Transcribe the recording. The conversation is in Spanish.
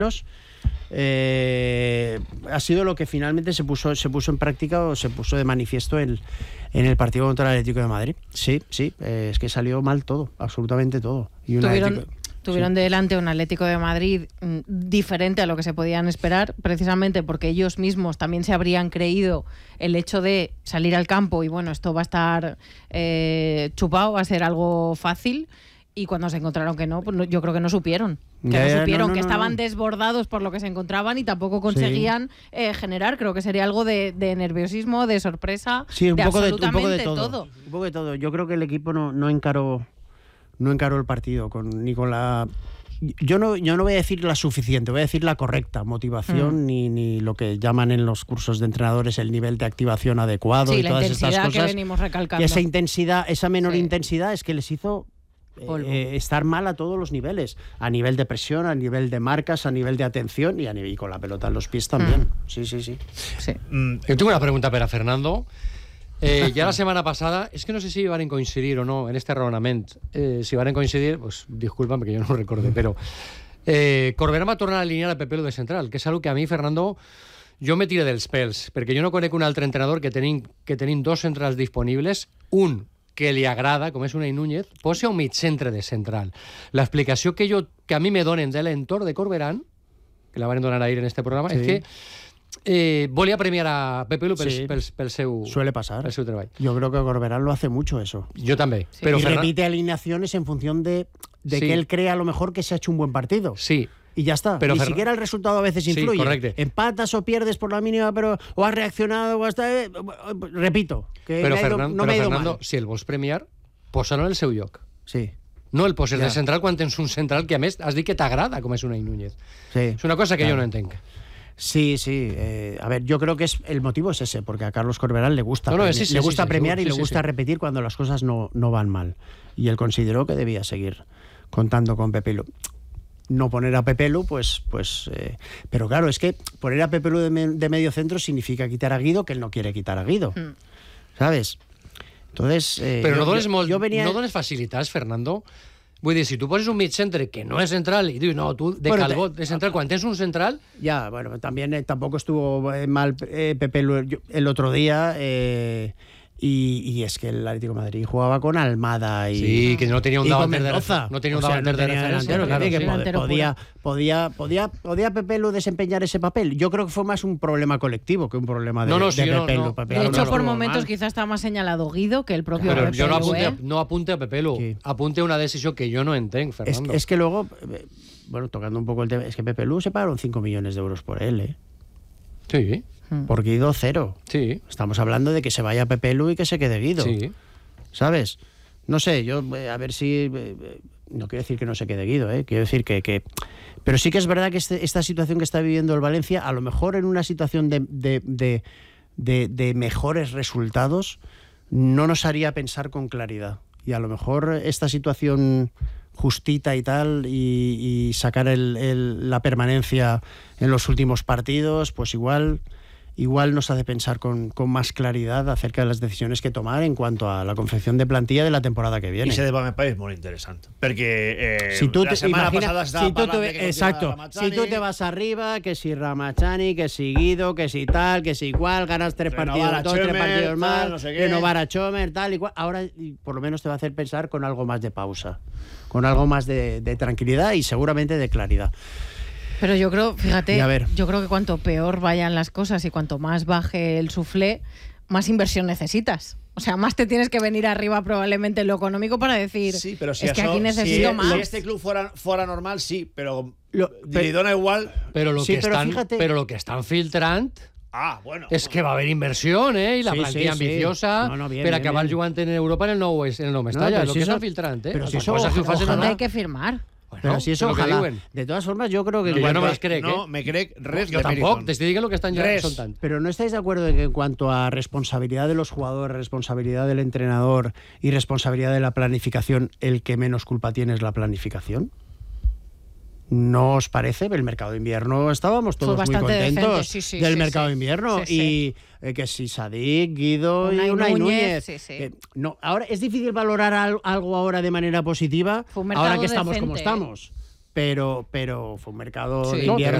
ha sido lo que finalmente se puso en práctica o se puso de manifiesto en el partido contra el Atlético de Madrid. Sí, es que salió mal todo, absolutamente todo. Y Tuvieron delante un Atlético de Madrid diferente a lo que se podían esperar, precisamente porque ellos mismos también se habrían creído el hecho de salir al campo y bueno, esto va a estar chupado, va a ser algo fácil. Y cuando se encontraron que no, pues yo creo que no supieron. Que estaban desbordados por lo que se encontraban y tampoco conseguían generar. Creo que sería algo de nerviosismo, de sorpresa, un de poco absolutamente de todo. Un poco de todo. Yo creo que el equipo no encaró el partido ni con la... Yo no voy a decir la suficiente, voy a decir la correcta motivación ni lo que llaman en los cursos de entrenadores el nivel de activación adecuado y todas estas cosas. Que venimos recalcando. Esa menor intensidad es que les hizo estar mal a todos los niveles, a nivel de presión, a nivel de marcas, a nivel de atención y con la pelota en los pies también. Sí. Yo tengo una pregunta para Fernando. Ja la setmana passada, és que no sé si van coincidir o no en este raonament. Si van coincidir, pues disculpa'm perquè jo no ho recorde, però Corberán va tornar a alinear a Pepelu de central, que és algo que a mi, Fernando, jo me tira dels pèls, perquè jo no conec un altre entrenador que tenim dos centrals disponibles, un que li agrada, com és Unai Núñez, posi un mig centre de central. L'explicació que a mi me donen de l'entorn de Corberán, que la van donar ahir en este programa, és que volia premiar a Pepelu pel seu suele pasar. Pel seu treball. Yo creo que Corberán lo hace mucho eso. Yo también. Sí. Pero repite alineaciones en función de que él crea a lo mejor que se ha hecho un buen partido. Sí. Y ya está. Pero ni siquiera el resultado a veces influye. Sí, correcto. Empatas o pierdes por la mínima, o has reaccionado o hasta... repito, que Fernando, mal. Si el vols premiar, posa-lo en el seu lloc. Sí. No el poses de central quan tens un central que a més has dit que t'agrada com és Unai Núñez. Sí. És una cosa que yo no entenc. Sí. A ver, yo creo que el motivo es ese, porque a Carlos Corberán le gusta premiar y le gusta repetir cuando las cosas no van mal. Y él consideró que debía seguir contando con Pepelu. No poner a Pepelu, pero claro, es que poner a Pepelu de medio centro significa quitar a Guido, que él no quiere quitar a Guido. ¿Sabes? Entonces... Però no dones facilitats, Fernando. Vull dir, si tu poses un mig centre que no és central y dius, no, tú de Calbot de central, quan tens un central... Ya, bueno, también tampoco estuvo mal Pepelu el otro día... Y es que el Atlético de Madrid jugaba con Almada y... Sí, que no tenía un davanter de referencia. ¿Podía Pepelu desempeñar ese papel? Yo creo que fue más un problema colectivo que un problema de Pepelu. De hecho, por momentos quizás está más señalado Guido que el propio Pepelu. Pero yo no apunte a Pepelu, apunte a una decisión que yo no entenc, Fernando. Es que luego, bueno, tocando un poco el tema, es que Pepelu se pagaron 5 millones de euros por él, ¿eh? Sí. Por Guido, 0. Sí. Estamos hablando de que se vaya Pepelu y que se quede Guido. Sí. ¿Sabes? No sé, yo a ver si... no quiero decir que no se quede Guido, quiero decir que... Pero sí que es verdad que esta situación que está viviendo el Valencia, a lo mejor en una situación de mejores resultados, no nos haría pensar con claridad. Y a lo mejor esta situación justita y tal, y sacar la permanencia en los últimos partidos, pues igual nos hace pensar con más claridad acerca de las decisiones que tomar en cuanto a la confección de plantilla de la temporada que viene. I ese debat me parece molt interessant, perquè la setmana passada estava parlant de que exacto, si tú te vas arriba, que si Ramachani, que si Guido, que si tal, que si igual, ganas 3 partidos más, no sé renovar a Chomer, tal y cual, ahora por lo menos te va a hacer pensar con algo más de pausa, con algo más de tranquilidad y seguramente de claridad. Pero yo creo, fíjate, yo creo que cuanto peor vayan las cosas y cuanto más baje el suflé, más inversión necesitas. O sea, más te tienes que venir arriba probablemente en lo económico para decir, sí, pero si es que aquí necesito más. Si este club fuera normal, sí, pero li dona igual. Pero lo que están filtrant... bueno. És que va haver inversió, i la plantilla ambiciosa per acabar jugant en Europa en el nou Mestalla. Lo que estan filtrant, Pero si eso hay que firmar. Bueno, pero si eso ojalá. De todas formas, yo creo que... Yo no me las crec, No, me crec res. Yo tampoco, te digo lo que están ya soltant. Pero ¿no estáis de acuerdo en que en cuanto a responsabilidad de los jugadores, responsabilidad del entrenador y responsabilidad de la planificación, el que menos culpa tiene es la planificación? ¿No os parece? El mercado de invierno estábamos todos muy contentos del mercado de invierno. Y que si Sadik, Guido y Unai Núñez. No, ahora es difícil valorar algo ahora de manera positiva, ahora que estamos como estamos. pero fue un mercado de Sí. invierno